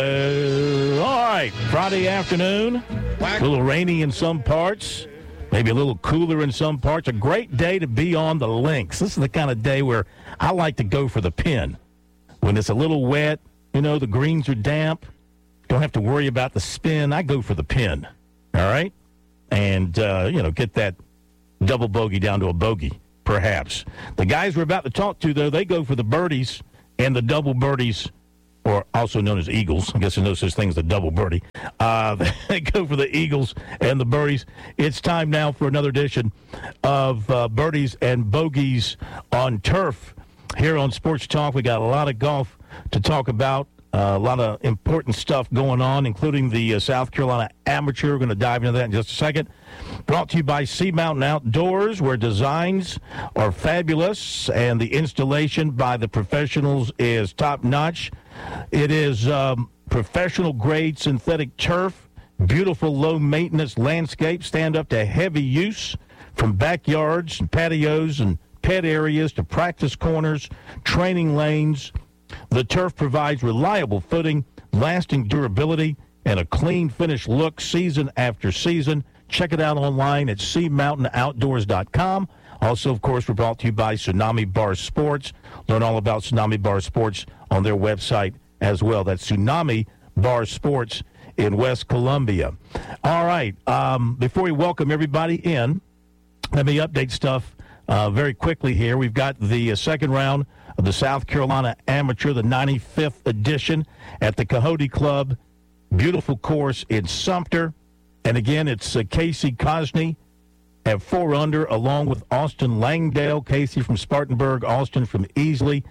All right, Friday afternoon, a little rainy in some parts, maybe a little cooler in some parts. A great day to be on the links. This is the kind of day where I like to go for the pin. When it's a little wet, the greens are damp, don't have to worry about the spin. I go for the pin, all right? And, get that double bogey down to a bogey, perhaps. The guys we're about to talk to, though, they go for the birdies and the double birdies, or also known as eagles. I guess there's no such thing as a double birdie. They go for the eagles and the birdies. It's time now for another edition of Birdies and Bogeys on Turf. Here on Sports Talk, we got a lot of golf to talk about, a lot of important stuff going on, including the South Carolina Amateur. We're going to dive into that in just a second. Brought to you by Sea Mountain Outdoors, where designs are fabulous and the installation by the professionals is top-notch. It is professional-grade synthetic turf, beautiful low-maintenance landscape, stand up to heavy use, from backyards and patios and pet areas to practice corners, training lanes. The turf provides reliable footing, lasting durability, and a clean finished look season after season. Check it out online at SeaMountainOutdoors.com. Also, of course, we're brought to you by Tsunami Bar Sports. Learn all about Tsunami Bar Sports on their website as well. That's Tsunami Bar Sports in West Columbia. All right, before we welcome everybody in, let me update stuff very quickly here. We've got the second round of the South Carolina Amateur, the 95th edition at the Coyote Club. Beautiful course in Sumter. And again, it's Casey Cosney at 4 under, along with Austin Langdale. Casey from Spartanburg, Austin from Easley,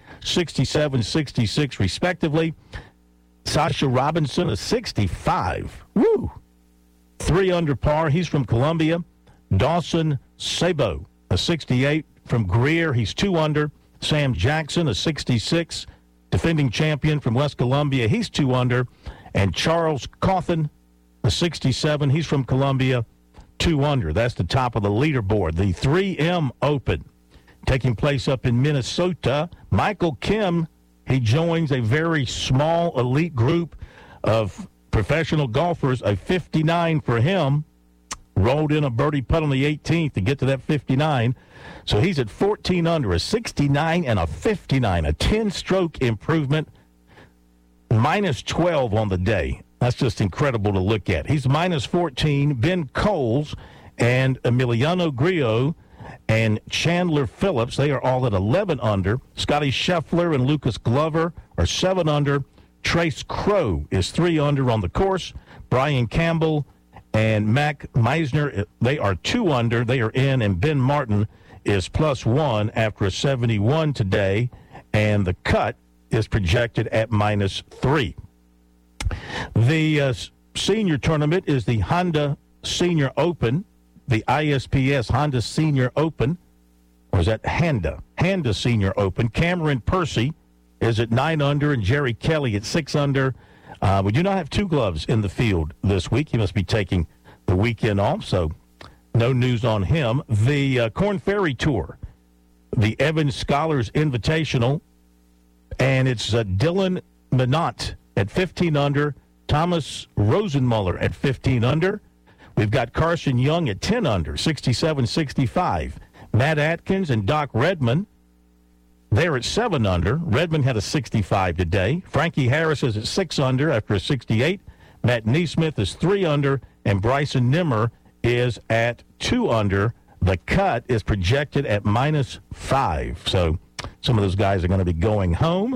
67-66 respectively. Sasha Robinson, a 65. Woo! 3 under par. He's from Columbia. Dawson Sabo, a 68 from Greer. He's 2 under. Sam Jackson, a 66, defending champion from West Columbia. He's 2 under. And Charles Cawthon, a 67. He's from Columbia, 2 under. That's the top of the leaderboard. The 3M Open taking place up in Minnesota. Michael Kim, he joins a very small elite group of professional golfers, a 59 for him. Rolled in a birdie putt on the 18th to get to that 59. So he's at 14 under, a 69 and a 59, a 10-stroke improvement, minus 12 on the day. That's just incredible to look at. He's minus 14. Ben Coles and Emiliano Grillo and Chandler Phillips, they are all at 11 under. Scotty Scheffler and Lucas Glover are 7 under. Trace Crow is 3 under on the course. Brian Campbell and Mac Meisner, they are 2 under. They are in, and Ben Martin is +1 after a 71 today, and the cut is projected at minus 3. The senior tournament is the Honda Senior Open, the ISPS Honda Senior Open, or is that Honda? Honda Senior Open. Cameron Percy is at 9 under, and Jerry Kelly at 6 under. We do not have 2 gloves in the field this week. He must be taking the weekend off, so no news on him. The Korn Ferry Tour, the Evans Scholars Invitational, and it's Dylan Minot at 15 under, Thomas Rosenmuller at 15 under. We've got Carson Young at 10 under, 67-65. Matt Atkins and Doc Redman, they're at 7 under. Redmond had a 65 today. Frankie Harris is at 6 under after a 68. Matt Neesmith is 3 under, and Bryson Nimmer is at 2 under. The cut is projected at minus 5. So some of those guys are going to be going home.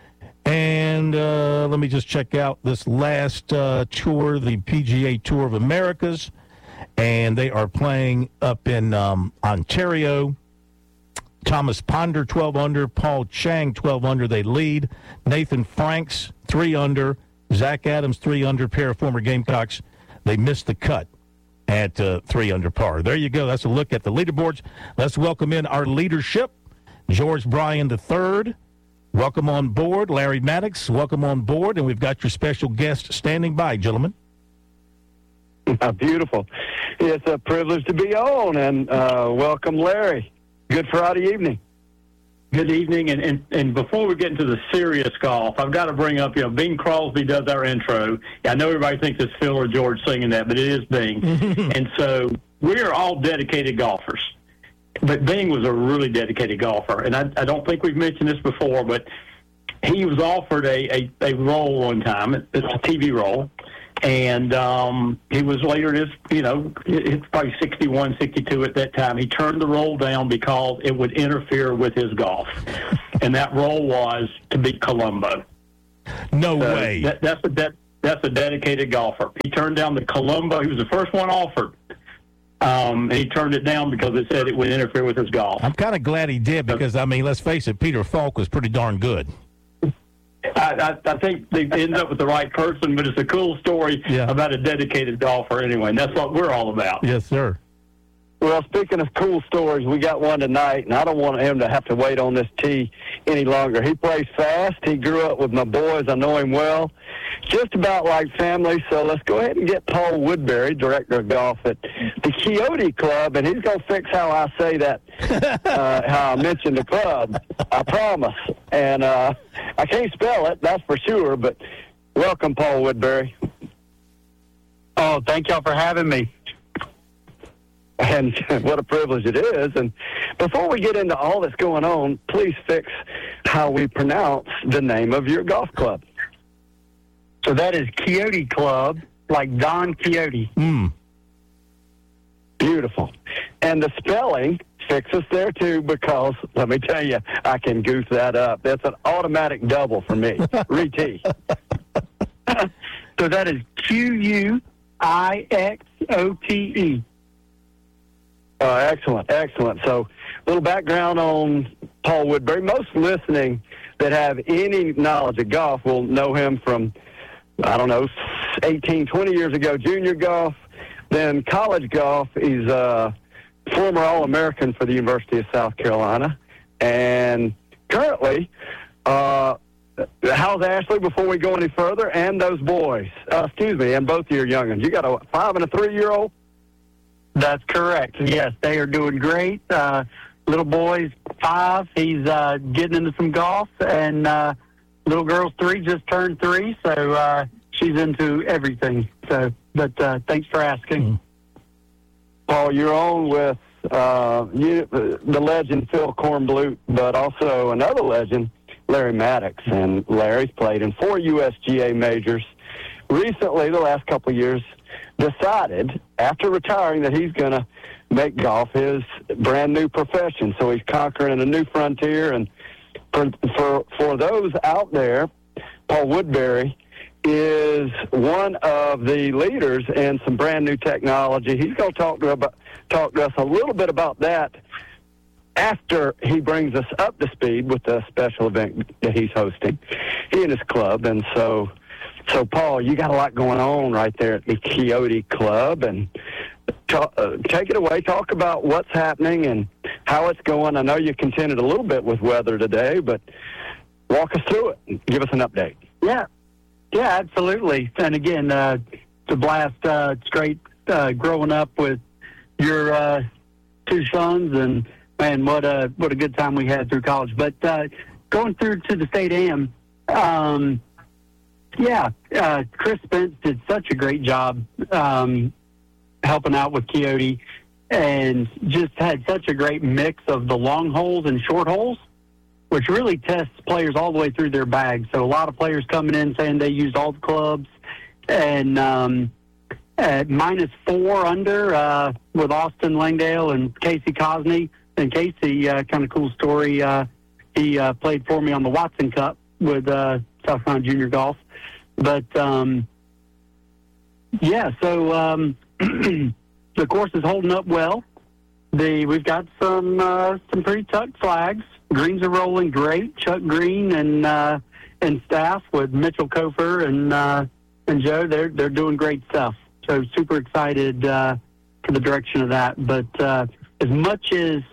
And let me just check out this last tour, the PGA Tour of Americas. And they are playing up in Ontario. Thomas Ponder, 12 under. Paul Chang, 12 under. They lead. Nathan Franks, 3 under. Zach Adams, 3 under. Pair of former Gamecocks. They missed the cut at 3 under par. There you go. That's a look at the leaderboards. Let's welcome in our leadership. George Bryan III. Welcome on board. Larry Maddox, welcome on board. And we've got your special guest standing by, gentlemen. Beautiful. It's a privilege to be on, and welcome, Larry. Good Friday evening. Good evening, and before we get into the serious golf, I've got to bring up, Bing Crosby does our intro. I know everybody thinks it's Phil or George singing that, but it is Bing. And so we are all dedicated golfers. But Bing was a really dedicated golfer, and I don't think we've mentioned this before, but he was offered a role one time. It's a TV role. And he was later in his, it's probably 61, 62 at that time. He turned the role down because it would interfere with his golf. And that role was to beat Colombo. No way. That's a dedicated golfer. He turned down the Colombo. He was the first one offered. And he turned it down because it said it would interfere with his golf. I'm kind of glad he did because, let's face it, Peter Falk was pretty darn good. I think they ended up with the right person, but it's a cool story about a dedicated golfer anyway, and that's what we're all about. Yes, sir. Well, speaking of cool stories, we got one tonight, and I don't want him to have to wait on this tee any longer. He plays fast. He grew up with my boys. I know him well. Just about like family, so let's go ahead and get Paul Woodbury, director of golf at the Quixote Club, and he's going to fix how I say that, how I mention the club. I promise. And I can't spell it, that's for sure, but welcome, Paul Woodbury. Oh, thank y'all for having me. And what a privilege it is. And before we get into all that's going on, please fix how we pronounce the name of your golf club. So that is Quixote Club, like Don Quixote. Beautiful. And the spelling, fix us there too, because let me tell you, I can goof that up. That's an automatic double for me. Re-tee. So that is Quixote. Excellent. So a little background on Paul Woodbury. Most listening that have any knowledge of golf will know him from, 18, 20 years ago, junior golf, then college golf. He's a former All-American for the University of South Carolina. And currently, how's Ashley before we go any further? And those boys, and both of your young'uns. You got a 5 and a 3-year-old? That's correct. Yes, they are doing great. Little boy's 5. He's getting into some golf, and little girl's 3, just turned 3, so she's into everything. So, but thanks for asking. Paul, you're on with the legend Phil Kornblut, but also another legend, Larry Maddox. And Larry's played in 4 USGA majors. Recently, the last couple of years, decided after retiring that he's going to make golf his brand new profession. So he's conquering a new frontier. And for those out there, Paul Woodbury is one of the leaders in some brand new technology. He's going to talk to us a little bit about that after he brings us up to speed with the special event that he's hosting, he and his club. And so Paul, you got a lot going on right there at the Quixote Club, and take it away. Talk about what's happening and how it's going. I know you contended a little bit with weather today, but walk us through it and give us an update. Yeah, absolutely. And again, it's a blast. It's great growing up with your 2 sons, and man, what a good time we had through college. But going through to the state am. Chris Spence did such a great job helping out with Quixote, and just had such a great mix of the long holes and short holes, which really tests players all the way through their bag. So a lot of players coming in saying they used all the clubs, and at -4 under with Austin Langdale and Casey Cosney. And Casey, kind of cool story, he played for me on the Watson Cup with South Carolina Junior Golf. But, so the course is holding up well. We've got some pretty tucked flags. Greens are rolling great. Chuck Green and staff with Mitchell Kofer and Joe, they're doing great stuff. So super excited for the direction of that. But as much as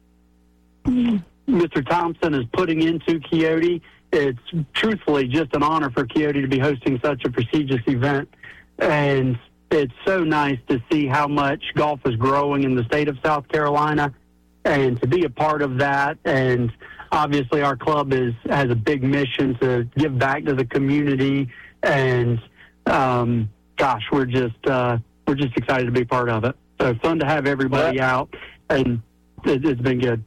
Mr. Thompson is putting into Quixote, it's truthfully just an honor for Quixote to be hosting such a prestigious event. And it's so nice to see how much golf is growing in the state of South Carolina, and to be a part of that. And obviously our club has a big mission to give back to the community, and gosh, we're just excited to be part of it. So fun to have everybody out, and it's been good.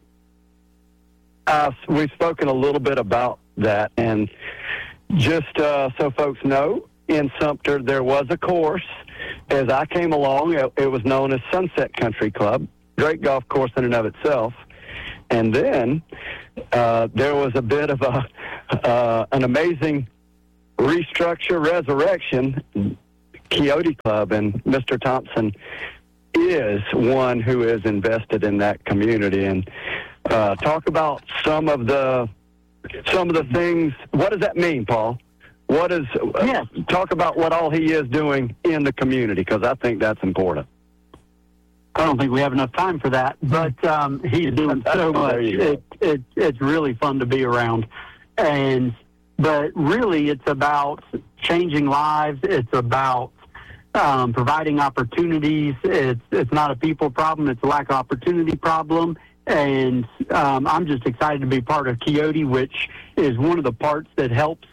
We've spoken a little bit about that, and just so folks know, in Sumter there was a course. As I came along, it was known as Sunset Country Club, great golf course in and of itself. And then there was a bit of an amazing resurrection, Coyote Club, and Mr. Thompson is one who is invested in that community. And talk about some of the things. What does that mean, Paul? What is? Talk about what all he is doing in the community, because I think that's important. I don't think we have enough time for that, but he's doing so much. It's really fun to be around, but really it's about changing lives. It's about providing opportunities. It's not a people problem. It's a lack of opportunity problem. And I'm just excited to be part of Coyote, which is one of the parts that helps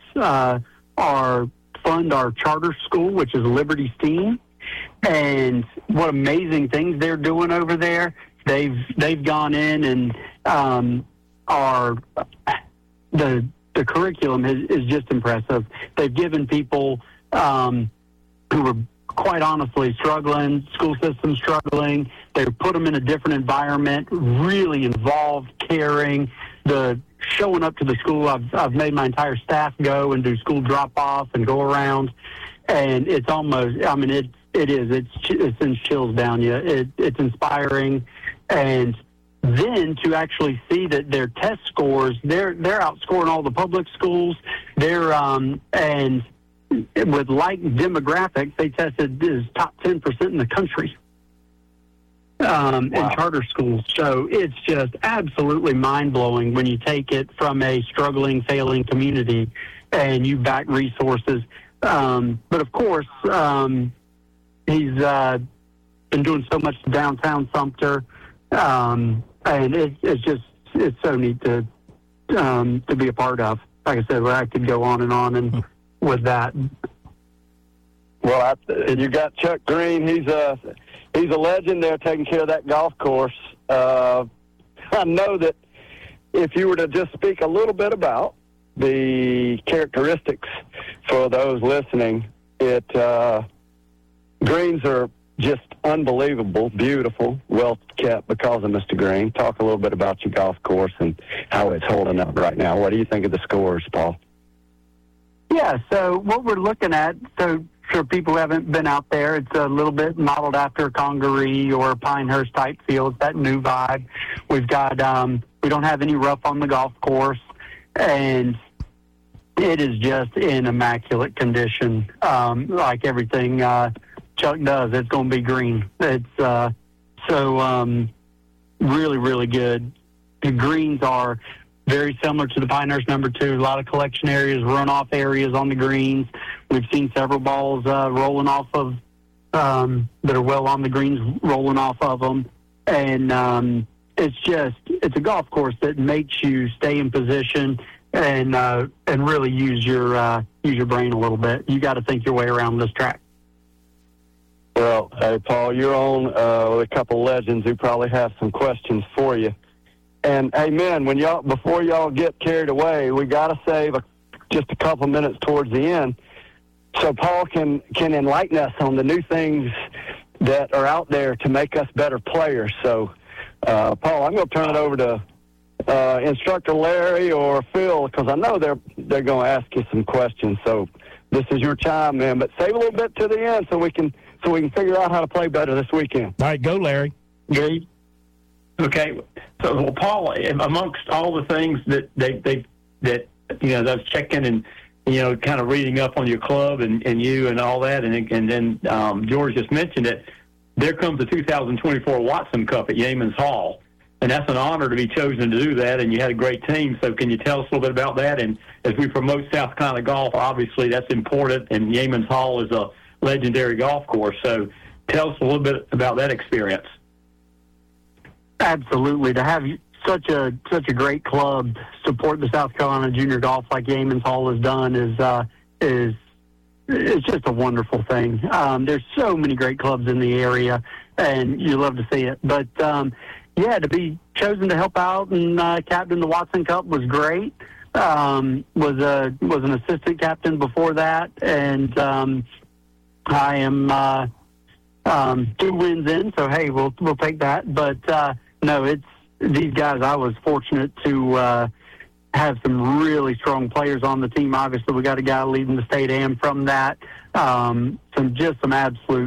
fund our charter school, which is Liberty STEAM. And what amazing things they're doing over there. They've gone in and the curriculum is just impressive. They've given people who are quite honestly struggling, school system struggling. They put them in a different environment, really involved, caring. The showing up to the school, I've made my entire staff go and do school drop-off and go around, and it's almost, I mean, it sends chills down you. It's inspiring, and then to actually see that their test scores, they're outscoring all the public schools. They're and with like demographics, they tested as top 10% in the country in charter schools. So it's just absolutely mind-blowing when you take it from a struggling, failing community and you back resources. But of course, he's been doing so much to downtown Sumter, and it's so neat to be a part of. Like I said, I could go on and with that. Well, you got Chuck Green. He's a legend there taking care of that golf course. I know that if you were to just speak a little bit about the characteristics for those listening, greens are just unbelievable, beautiful, well kept because of Mr. Green. Talk a little bit about your golf course and how it's holding up right now. What do you think of the scores, Paul? Yeah, so what we're looking at, so for people who haven't been out there, it's a little bit modeled after Congaree or Pinehurst type fields, that new vibe. We've got, we don't have any rough on the golf course, and it is just in immaculate condition, like everything Chuck does. It's going to be green. It's really, really good. The greens are very similar to the Pinehurst number 2. A lot of collection areas, runoff areas on the greens. We've seen several balls rolling off of that are well on the greens, rolling off of them. And it's a golf course that makes you stay in position and really use your brain a little bit. You got to think your way around this track. Well, hey, Paul, you're on with a couple legends who probably have some questions for you. And amen. Before y'all get carried away, we got to save just a couple minutes towards the end, so Paul can enlighten us on the new things that are out there to make us better players. So, Paul, I'm going to turn it over to Instructor Larry or Phil, because I know they're going to ask you some questions. So this is your time, man. But save a little bit to the end so we can figure out how to play better this weekend. All right, go, Larry. Great. Okay, so well, Paul, amongst all the things that I was checking and kind of reading up on your club and you and all that, and then George just mentioned it. There comes the 2024 Watson Cup at Yeamans Hall, and that's an honor to be chosen to do that. And you had a great team. So can you tell us a little bit about that? And as we promote South Carolina golf, obviously that's important. And Yeamans Hall is a legendary golf course. So tell us a little bit about that experience. Absolutely. To have such a great club support the South Carolina junior golf like Yeamans Hall has done is it's just a wonderful thing. There's so many great clubs in the area, and you love to see it. But yeah, to be chosen to help out and captain the Watson Cup was great. Was an assistant captain before that, and I am 2 wins in. So hey, we'll take that. But no, it's these guys. I was fortunate to have some really strong players on the team. Obviously, we got a guy leading the state AM from that. Some absolute